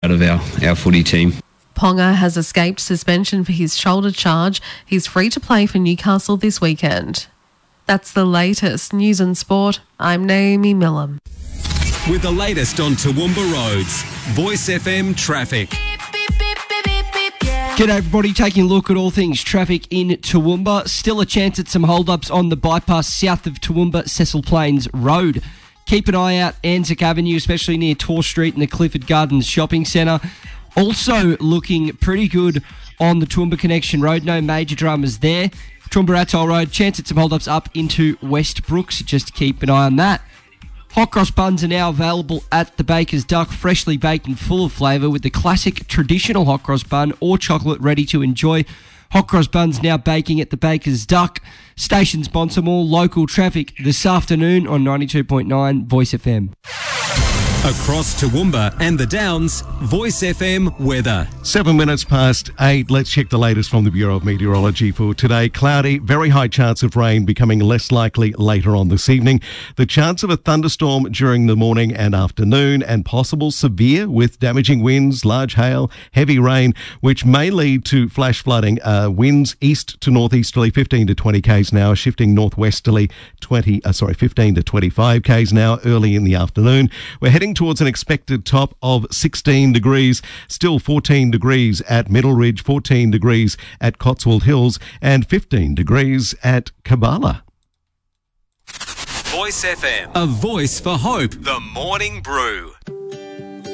proud of our footy team. Ponga has escaped suspension for his shoulder charge. He's free to play for Newcastle this weekend. That's the latest news and sport. I'm Naomi Millam. With the latest on Toowoomba roads, Voice FM traffic. G'day everybody, taking a look at all things traffic in Toowoomba. Still a chance at some hold-ups on the bypass south of Toowoomba, Cecil Plains Road. Keep an eye out Anzac Avenue, especially near Tor Street and the Clifford Gardens Shopping Centre. Also looking pretty good on the Toowoomba Connection Road. No major dramas there. Toowoomba Atoll Road, chance at some hold-ups up into West Brooks. Just keep an eye on that. Hot cross buns are now available at the Baker's Duck, freshly baked and full of flavour with the classic traditional hot cross bun or chocolate ready to enjoy. Hot cross buns now baking at the Baker's Duck. Station sponsor more local traffic this afternoon on 92.9 Voice FM. Across Toowoomba and the Downs, Voice FM weather. 7 minutes past 8. Let's check the latest from the Bureau of Meteorology for today. Cloudy, very high chance of rain becoming less likely later on this evening. The chance of a thunderstorm during the morning and afternoon, and possible severe with damaging winds, large hail, heavy rain, which may lead to flash flooding. Winds east to northeasterly 15 to 20 k's an hour, shifting northwesterly 15 to 25 k's an hour early in the afternoon. We're heading towards an expected top of 16 degrees, still 14 degrees at Middle Ridge, 14 degrees at Cotswold Hills, and 15 degrees at Kabbalah. Voice FM, a voice for hope. The Morning Brew.